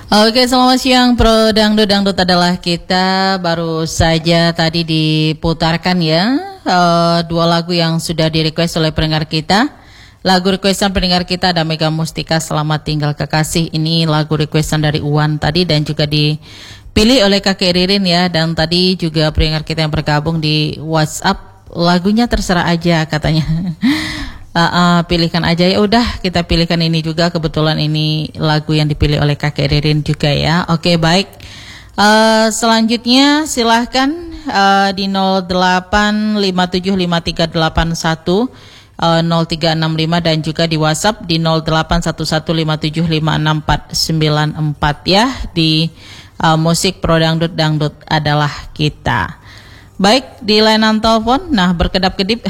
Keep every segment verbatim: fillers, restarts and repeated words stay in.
Oke, selamat siang Pro Dangdut. Dangdut adalah kita. Baru saja tadi diputarkan ya uh, dua lagu yang sudah di-request oleh pendengar kita. Lagu requestan pendengar kita ada Mega Mustika, Selamat Tinggal Kekasih. Ini lagu requestan dari Uwan tadi dan juga dipilih oleh Kakek Ririn ya. Dan tadi juga pendengar kita yang bergabung di WhatsApp, lagunya terserah aja katanya. Uh, uh, pilihkan aja, ya udah kita pilihkan ini juga, kebetulan ini lagu yang dipilih oleh Kakek Ririn juga ya. Oke, baik. Uh, selanjutnya silahkan uh, di nol delapan lima tujuh lima tiga delapan satu uh, nol tiga enam lima dan juga di WhatsApp di nol delapan satu satu lima tujuh lima enam empat sembilan empat ya, di uh, musik Pro Dangdut. Dangdut adalah kita. Baik, di layanan telepon, nah berkedap-kedip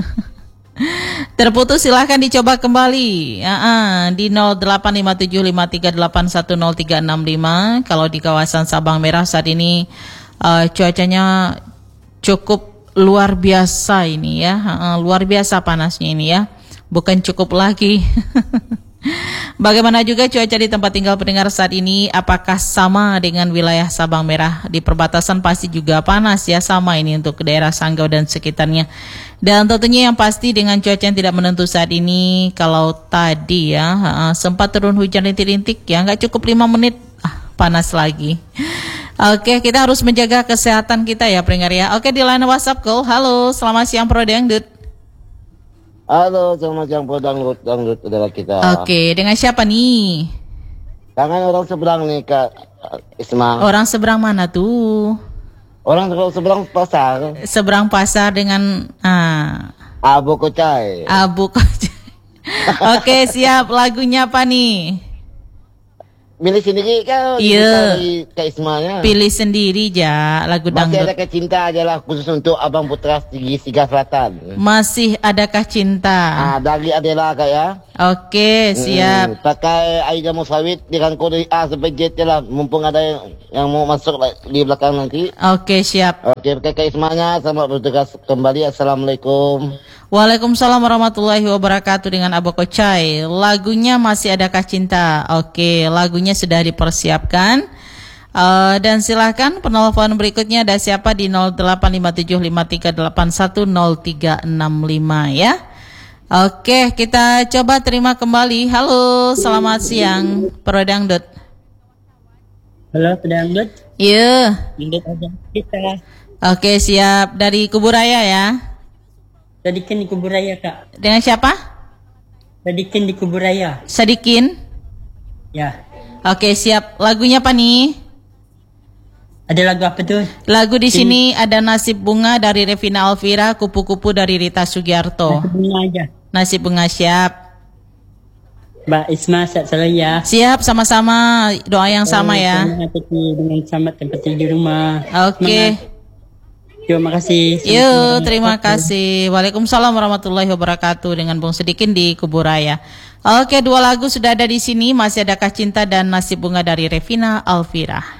terputus, silahkan dicoba kembali uh, uh, di nol delapan lima tujuh lima tiga delapan satu nol tiga enam lima. Kalau di kawasan Sabang Merah saat ini uh, cuacanya cukup luar biasa ini ya, uh, luar biasa panasnya ini ya, bukan cukup lagi. Bagaimana juga cuaca di tempat tinggal pendengar saat ini? Apakah sama dengan wilayah Sabang Merah? Di perbatasan pasti juga panas ya, sama ini untuk daerah Sanggau dan sekitarnya. Dan tentunya yang pasti dengan cuaca yang tidak menentu saat ini, kalau tadi ya uh, sempat turun hujan rintik-rintik ya, nggak cukup lima menit ah, panas lagi. Oke, kita harus menjaga kesehatan kita ya pendengar ya. Oke, di line WhatsApp call. Halo, selamat siang Pro Dangdut. Halo, selamat siang Pro Dangdut. Dangdut adalah kita. Oke, dengan siapa nih? Tangan orang seberang nih Kak Isma. Orang seberang mana tuh? Orang seberang pasar. Seberang pasar dengan ah, Abu Kocai. Abu Kocai. Oke, siap. Lagunya apa nih? Milih sendiri kan? Iya. Kak Ismanya. Pilih sendiri ja, lagu Masih dangdut. adakah cinta adalah khusus untuk Abang Putra Sigi Siga Selatan. Masih adakah cinta? Ah, dari adalah Kak ya. Oke, siap. Hmm, pakai air jamu sawit dengan kode A sampai Z lah. Mumpung ada yang, yang mau masuk di belakang nanti. Oke, siap. Oke, Kak Ismanya, selamat bertugas kembali. Assalamualaikum. Waalaikumsalam warahmatullahi wabarakatuh dengan Abu Kocai. Lagunya Masih Adakah Cinta. Oke, lagunya sudah dipersiapkan. Uh, dan silahkan penelpon berikutnya ada siapa di nol delapan lima tujuh lima tiga delapan satu nol tiga enam lima ya. Oke, kita coba terima kembali. Halo, selamat siang Pro Dangdut. Halo, Pro Dangdut. Iya. Dangdut aja kita. Oke, siap. Dari Kuburaya ya. Sadikin di Kuburaya, Kak. Dengan siapa? Sadikin di Kuburaya. Sadikin. Ya. Oke, siap. Lagunya apa nih? Ada lagu apa tuh? Lagu di sini ada Nasib Bunga dari Revina Alvira, Kupu-Kupu dari Rita Sugiarto. Nasib Bunga aja. Nasib Bunga, siap. Mbak Isma, sehat selalu ya. Siap, sama-sama. Doa yang sama ya. Dengan selamat tempat di rumah. Oke. Semangat. Terima kasih. Yuk, terima kasih. Waalaikumsalam warahmatullahi wabarakatuh dengan Bung Sedikin di Kuburaya. Oke, dua lagu sudah ada di sini. Masih Adakah Cinta dan Nasib Bunga dari Revina Alvira.